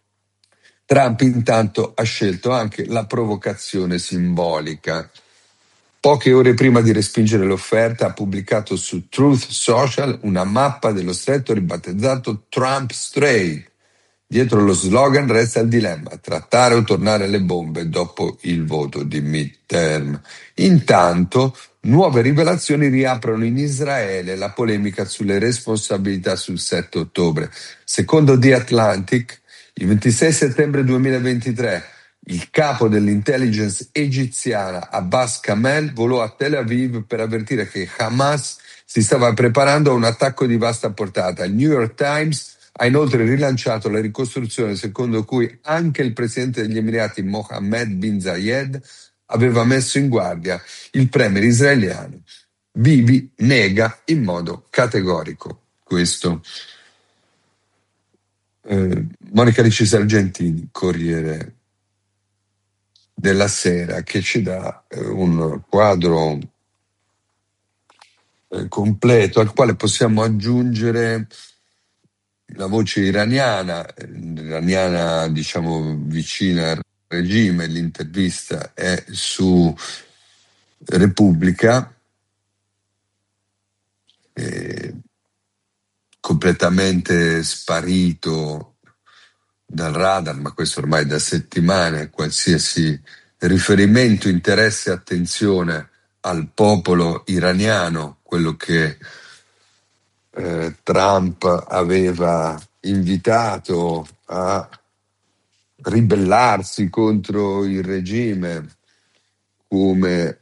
Trump intanto ha scelto anche la provocazione simbolica. Poche ore prima di respingere l'offerta ha pubblicato su Truth Social una mappa dello stretto ribattezzato Trump Strait. Dietro lo slogan resta il dilemma: trattare o tornare alle bombe dopo il voto di midterm. Intanto, nuove rivelazioni riaprono in Israele la polemica sulle responsabilità sul sette ottobre. Secondo The Atlantic, il ventisei settembre duemilaventitré, il capo dell'intelligence egiziana Abbas Kamel volò a Tel Aviv per avvertire che Hamas si stava preparando a un attacco di vasta portata. Il New York Times ha inoltre rilanciato la ricostruzione secondo cui anche il presidente degli Emirati Mohammed bin Zayed aveva messo in guardia il premier israeliano. Bibi nega in modo categorico questo. Eh, Monica Ricci Sargentini, Corriere della Sera, che ci dà eh, un quadro eh, completo al quale possiamo aggiungere la voce iraniana, iraniana diciamo vicina al regime. L'intervista è su Repubblica, eh, completamente sparito dal radar, ma questo ormai da settimane, qualsiasi riferimento, interesse, attenzione al popolo iraniano, quello che Eh, Trump aveva invitato a ribellarsi contro il regime, come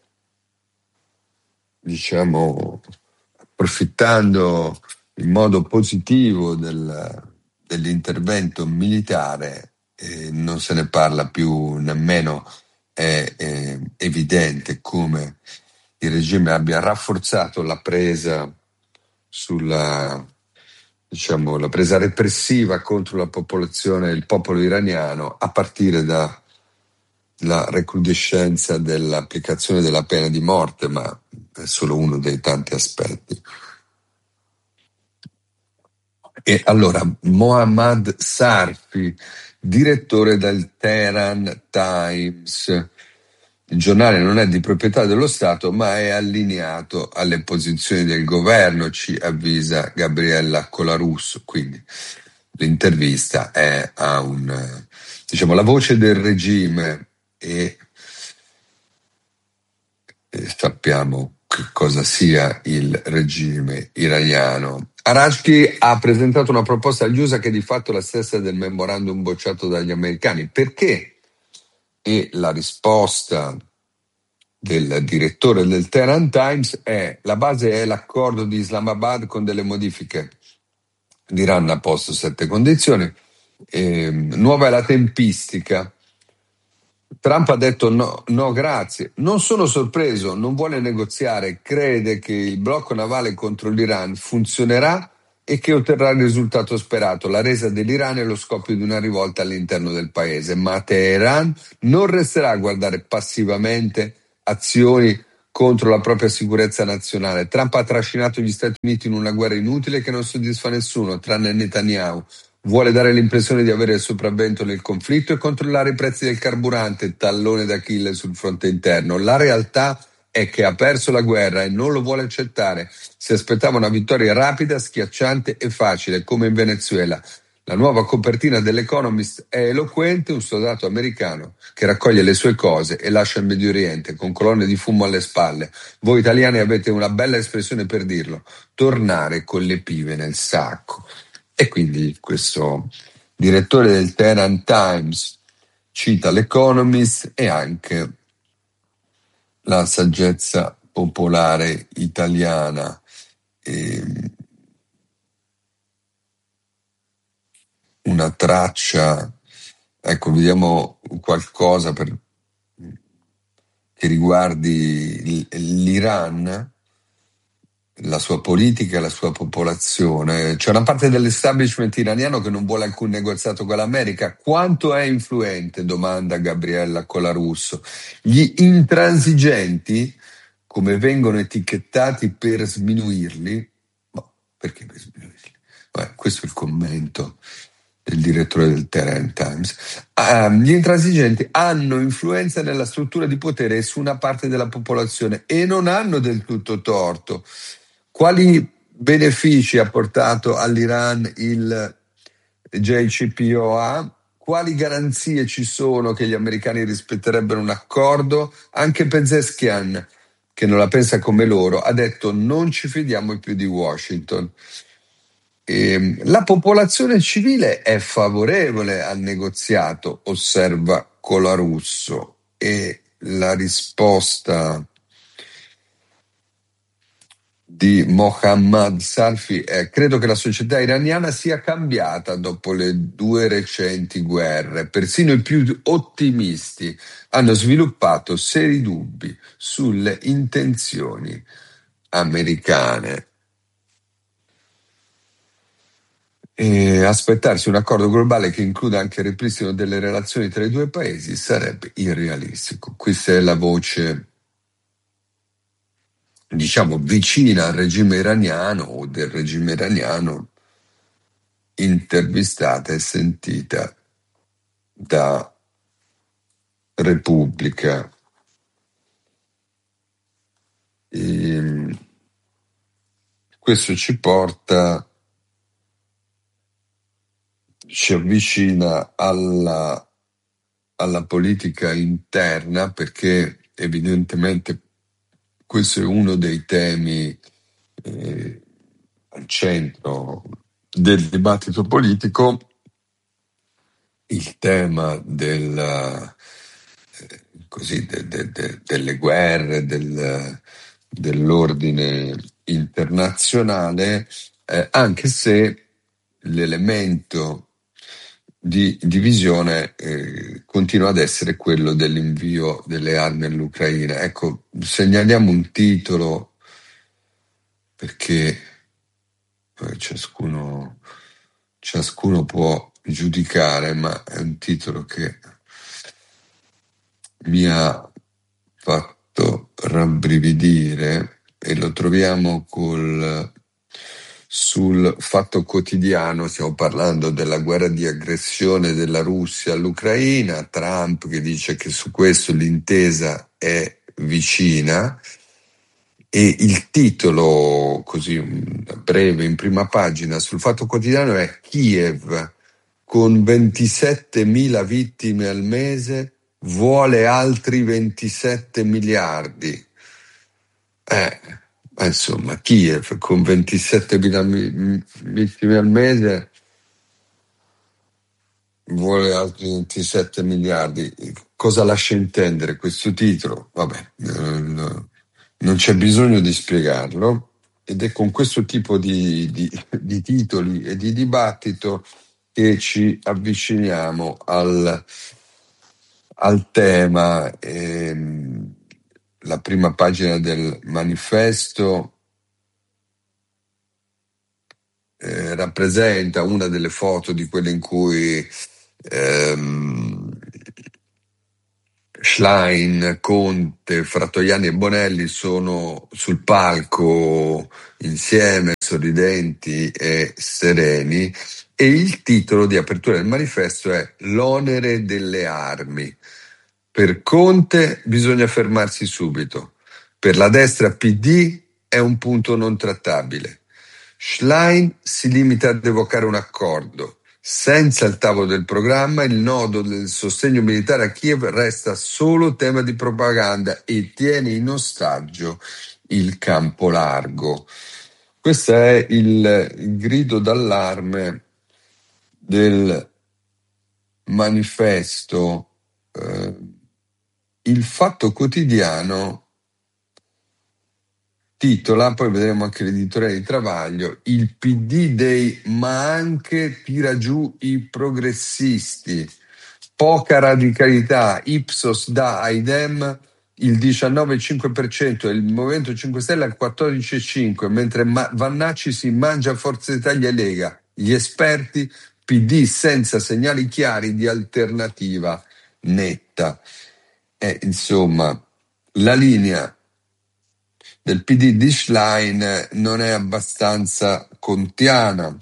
diciamo approfittando in modo positivo del, dell'intervento militare, eh, non se ne parla più nemmeno. È, è evidente come il regime abbia rafforzato la presa sulla diciamo la presa repressiva contro la popolazione, il popolo iraniano, a partire dalla recrudescenza dell'applicazione della pena di morte, ma è solo uno dei tanti aspetti. E allora Mohammad Sarfi, direttore del Tehran Times. Il giornale non è di proprietà dello Stato, ma è allineato alle posizioni del governo, ci avvisa Gabriella Colarusso. Quindi l'intervista è a un, diciamo, la voce del regime e, e sappiamo che cosa sia il regime iraniano. Arashki ha presentato una proposta agli U S A che è di fatto la stessa del memorandum bocciato dagli americani. Perché? E la risposta del direttore del Tehran Times è: la base è l'accordo di Islamabad con delle modifiche. L'Iran ha posto sette condizioni. Eh, nuova è la tempistica. Trump ha detto no, no grazie. Non sono sorpreso, non vuole negoziare, crede che il blocco navale contro l'Iran funzionerà e che otterrà il risultato sperato, la resa dell'Iran e lo scoppio di una rivolta all'interno del paese. Ma Teheran non resterà a guardare passivamente azioni contro la propria sicurezza nazionale. Trump ha trascinato gli Stati Uniti in una guerra inutile che non soddisfa nessuno, tranne Netanyahu. Vuole dare l'impressione di avere il sopravvento nel conflitto e controllare i prezzi del carburante, tallone d'Achille sul fronte interno. La realtà è che ha perso la guerra e non lo vuole accettare. Si aspettava una vittoria rapida, schiacciante e facile, come in Venezuela. La nuova copertina dell'Economist è eloquente, un soldato americano che raccoglie le sue cose e lascia il Medio Oriente con colonne di fumo alle spalle. Voi italiani avete una bella espressione per dirlo: tornare con le pive nel sacco. E quindi questo direttore del Tehran Times cita l'Economist e anche la saggezza popolare italiana. E una traccia, ecco, vediamo qualcosa per, che riguardi l'Iran, la sua politica e la sua popolazione. C'è una parte dell'establishment iraniano che non vuole alcun negoziato con l'America. Quanto è influente? Domanda Gabriella Colarusso. Gli intransigenti, come vengono etichettati per sminuirli, ma perché per sminuirli? Beh, questo è il commento del direttore del Tehran Times. Uh, gli intransigenti hanno influenza nella struttura di potere su una parte della popolazione e non hanno del tutto torto. Quali benefici ha portato all'Iran il J C P O A? Quali garanzie ci sono che gli americani rispetterebbero un accordo? Anche Pezeshkian, che non la pensa come loro, ha detto non ci fidiamo più di Washington. E la popolazione civile è favorevole al negoziato, osserva Colarusso, e la risposta di Mohammad Salfi è: credo che la società iraniana sia cambiata dopo le due recenti guerre. Persino i più ottimisti hanno sviluppato seri dubbi sulle intenzioni americane. E aspettarsi un accordo globale che includa anche il ripristino delle relazioni tra i due paesi sarebbe irrealistico. Questa è la voce, diciamo, vicina al regime iraniano o del regime iraniano, intervistata e sentita da Repubblica. E questo ci porta, ci avvicina alla, alla politica interna, perché evidentemente questo è uno dei temi eh, al centro del dibattito politico, il tema del, eh, così, de, de, de, delle guerre, del, dell'ordine internazionale, eh, anche se l'elemento di divisione eh, continua ad essere quello dell'invio delle armi all'Ucraina. Ecco, segnaliamo un titolo perché eh, ciascuno, ciascuno può giudicare, ma è un titolo che mi ha fatto rabbrividire e lo troviamo col sul Fatto Quotidiano. Stiamo parlando della guerra di aggressione della Russia all'Ucraina, Trump che dice che su questo l'intesa è vicina, e il titolo così breve in prima pagina sul Fatto Quotidiano è: Kiev con ventisettemila vittime al mese vuole altri ventisette miliardi. Eh Ma insomma, Kiev con ventisettemila vittime al mese vuole altri ventisette miliardi. Cosa lascia intendere questo titolo? Vabbè, non c'è bisogno di spiegarlo, ed è con questo tipo di, di, di titoli e di dibattito che ci avviciniamo al, al tema. Ehm, la prima pagina del manifesto eh, rappresenta una delle foto di quelle in cui ehm, Schlein, Conte, Frattoiani e Bonelli sono sul palco insieme, sorridenti e sereni, e il titolo di apertura del manifesto è "L'onere delle armi". Per Conte bisogna fermarsi subito, per la destra P D è un punto non trattabile. Schlein si limita ad evocare un accordo. Senza il tavolo del programma, il nodo del sostegno militare a Kiev resta solo tema di propaganda e tiene in ostaggio il campo largo. Questo è il, il grido d'allarme del manifesto. Eh, il Fatto Quotidiano titola, poi vedremo anche l'editoriale di Travaglio, "Il P D dei ma anche tira giù i progressisti. Poca radicalità, Ipsos dà ai Dem il diciannove virgola cinque per cento e il Movimento cinque Stelle al quattordici virgola cinque per cento, mentre Ma- Vannacci si mangia Forza Italia e Lega. Gli esperti, P D senza segnali chiari di alternativa netta". E, insomma, la linea del P D di Schlein non è abbastanza contiana.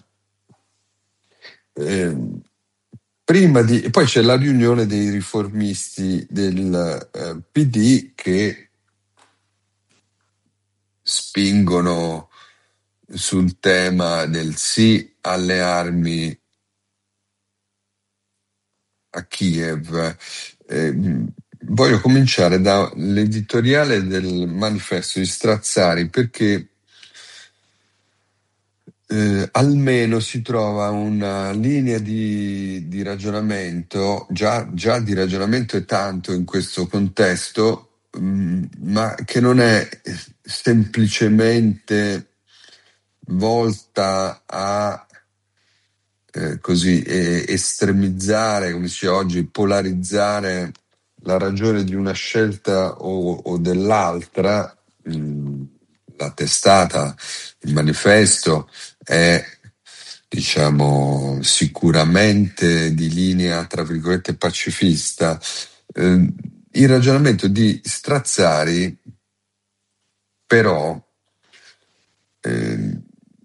Eh, prima di, e poi c'è la riunione dei riformisti del eh, P D che spingono sul tema del sì alle armi a Kiev. Eh, voglio cominciare dall'editoriale del manifesto di Strazzari, perché Eh, almeno si trova una linea di, di ragionamento, già, già di ragionamento è tanto in questo contesto, mh, ma che non è semplicemente volta a eh, così eh, estremizzare, come si dice oggi, polarizzare la ragione di una scelta o, o dell'altra. Mh, la testata, il manifesto è, diciamo, sicuramente di linea, tra virgolette, pacifista. Eh, il ragionamento di Strazzari, però, eh,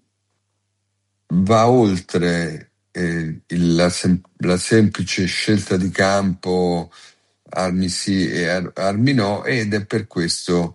va oltre eh, il- la, sem- la semplice scelta di campo, armi sì e ar- armi no, ed è per questo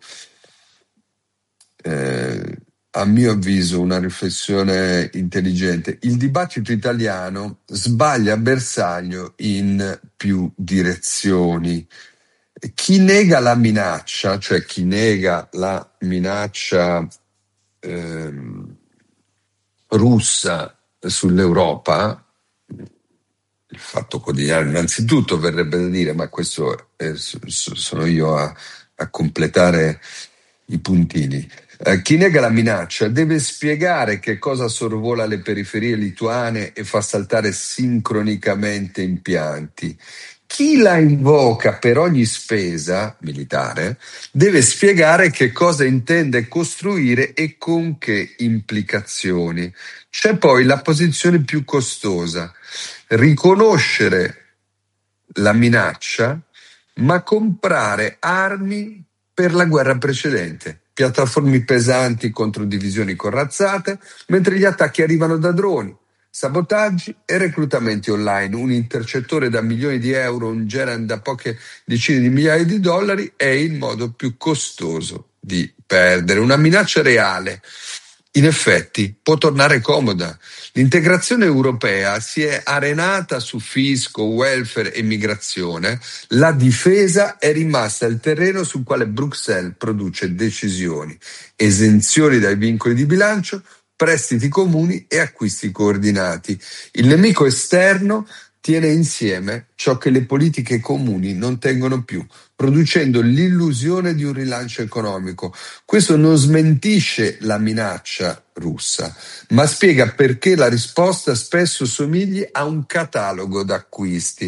Eh, a mio avviso, una riflessione intelligente. Il dibattito italiano sbaglia a bersaglio in più direzioni. Chi nega la minaccia, cioè chi nega la minaccia ehm, russa sull'Europa, il Fatto Quotidiano innanzitutto verrebbe da dire, ma questo è- sono io a, a completare i puntini. Eh, chi nega la minaccia deve spiegare che cosa sorvola le periferie lituane e fa saltare sincronicamente impianti. Chi la invoca per ogni spesa militare deve spiegare che cosa intende costruire e con che implicazioni. C'è poi la posizione più costosa: riconoscere la minaccia, ma comprare armi per la guerra precedente. Piattaforme pesanti contro divisioni corazzate, mentre gli attacchi arrivano da droni, sabotaggi e reclutamenti online. Un intercettore da milioni di euro, un Geran da poche decine di migliaia di dollari è il modo più costoso di perdere. Una minaccia reale, in effetti, può tornare comoda. L'integrazione europea si è arenata su fisco, welfare e migrazione. La difesa è rimasta il terreno sul quale Bruxelles produce decisioni, esenzioni dai vincoli di bilancio, prestiti comuni e acquisti coordinati. Il nemico esterno tiene insieme ciò che le politiche comuni non tengono più, producendo l'illusione di un rilancio economico. Questo non smentisce la minaccia russa, ma spiega perché la risposta spesso somigli a un catalogo d'acquisti.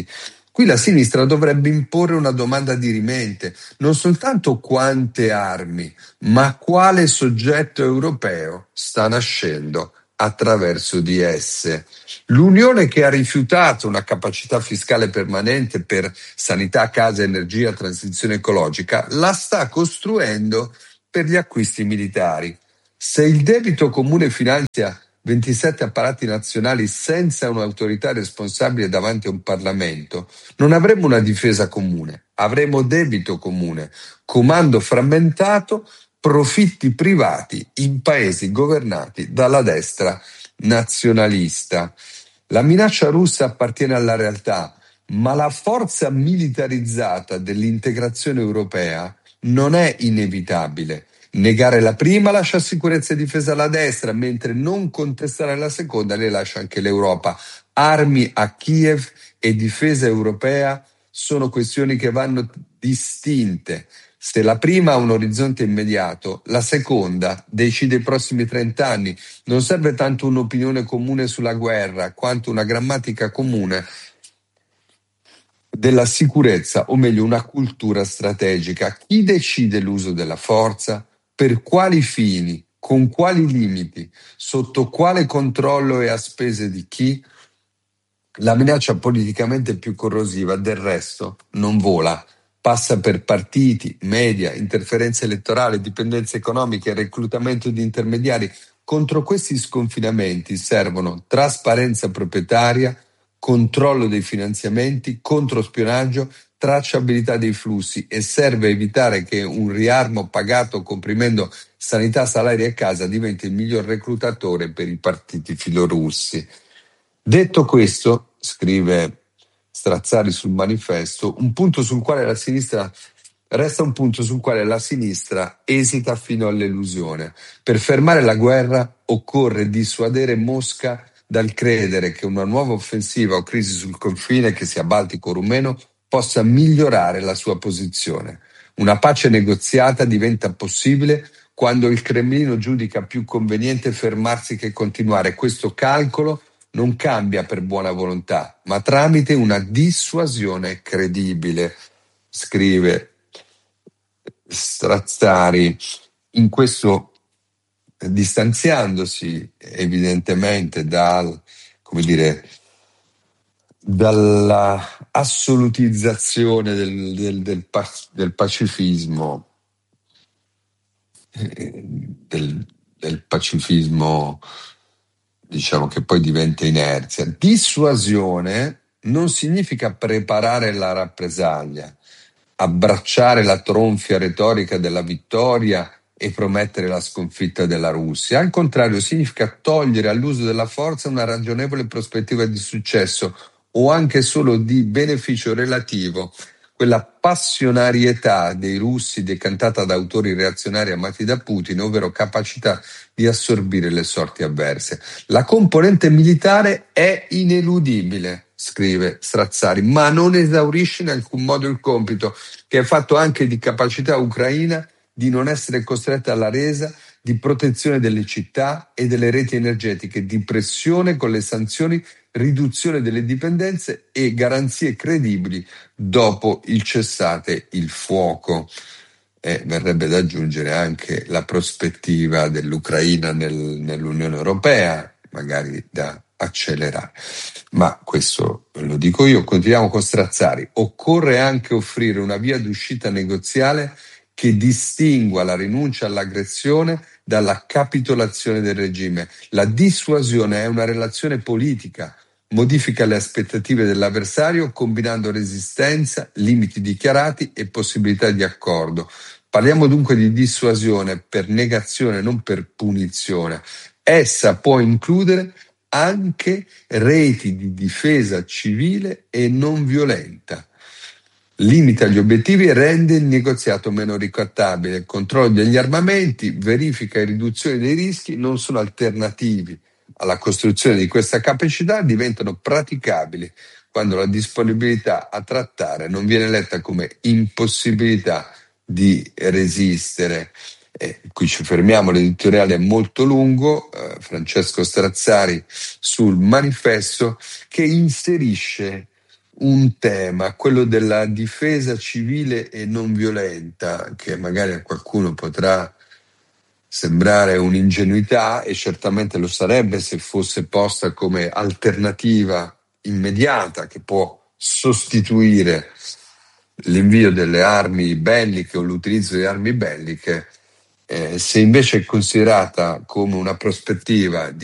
Qui la sinistra dovrebbe imporre una domanda dirimente, non soltanto quante armi, ma quale soggetto europeo sta nascendo attraverso di esse. L'Unione, che ha rifiutato una capacità fiscale permanente per sanità, casa, energia, transizione ecologica, la sta costruendo per gli acquisti militari. Se il debito comune finanzia ventisette apparati nazionali senza un'autorità responsabile davanti a un Parlamento, non avremo una difesa comune, avremo debito comune, comando frammentato, profitti privati in paesi governati dalla destra nazionalista. La minaccia russa appartiene alla realtà, ma la forza militarizzata dell'integrazione europea non è inevitabile. Negare la prima lascia sicurezza e difesa alla destra, mentre non contestare la seconda le lascia anche l'Europa. Armi a Kiev e difesa europea sono questioni che vanno distinte. Se la prima ha un orizzonte immediato, la seconda decide i prossimi trent'anni. Non serve tanto un'opinione comune sulla guerra, quanto una grammatica comune della sicurezza, o meglio una cultura strategica. Chi decide l'uso della forza? Per quali fini? Con quali limiti? Sotto quale controllo e a spese di chi? La minaccia politicamente più corrosiva, del resto, non vola. Passa per partiti, media, interferenze elettorali, dipendenze economiche, reclutamento di intermediari. Contro questi sconfinamenti servono trasparenza proprietaria, controllo dei finanziamenti, controspionaggio, tracciabilità dei flussi, e serve evitare che un riarmo pagato comprimendo sanità, salari e casa diventi il miglior reclutatore per i partiti filorussi. Detto questo, scrive Strazzari sul manifesto, un punto sul quale la sinistra resta un punto sul quale la sinistra esita fino all'elusione. Per fermare la guerra occorre dissuadere Mosca dal credere che una nuova offensiva o crisi sul confine, che sia baltico o rumeno, possa migliorare la sua posizione. Una pace negoziata diventa possibile quando il Cremlino giudica più conveniente fermarsi che continuare. Questo calcolo non cambia per buona volontà, ma tramite una dissuasione credibile, scrive Strazzari. In questo, distanziandosi evidentemente dal, come dire, dalla assolutizzazione del, del, del, del pacifismo, del, del pacifismo, diciamo, che poi diventa inerzia. Dissuasione non significa preparare la rappresaglia, abbracciare la tronfia retorica della vittoria e promettere la sconfitta della Russia. Al contrario, significa togliere all'uso della forza una ragionevole prospettiva di successo o anche solo di beneficio relativo. Quella passionarietà dei russi decantata da autori reazionari amati da Putin, ovvero capacità di assorbire le sorti avverse. La componente militare è ineludibile, scrive Strazzari, ma non esaurisce in alcun modo il compito, che è fatto anche di capacità ucraina di non essere costretta alla resa, di protezione delle città e delle reti energetiche, di pressione con le sanzioni, riduzione delle dipendenze e garanzie credibili dopo il cessate il fuoco. E verrebbe da aggiungere anche la prospettiva dell'Ucraina nel, nell'Unione Europea, magari da accelerare. Ma questo lo dico io. Continuiamo con Strazzari. Occorre anche offrire una via d'uscita negoziale che distingua la rinuncia all'aggressione dalla capitolazione del regime. La dissuasione è una relazione politica, modifica le aspettative dell'avversario combinando resistenza, limiti dichiarati e possibilità di accordo. Parliamo dunque di dissuasione per negazione, non per punizione. Essa può includere anche reti di difesa civile e non violenta. Limita gli obiettivi e rende il negoziato meno ricattabile. Il controllo degli armamenti, verifica e riduzione dei rischi non sono alternativi alla costruzione di questa capacità, diventano praticabili quando la disponibilità a trattare non viene letta come impossibilità di resistere. E qui ci fermiamo, l'editoriale è molto lungo, eh, Francesco Strazzari sul manifesto, che inserisce un tema, quello della difesa civile e non violenta, che magari a qualcuno potrà sembrare un'ingenuità, e certamente lo sarebbe se fosse posta come alternativa immediata che può sostituire l'invio delle armi belliche o l'utilizzo di armi belliche. Eh, se invece è considerata come una prospettiva di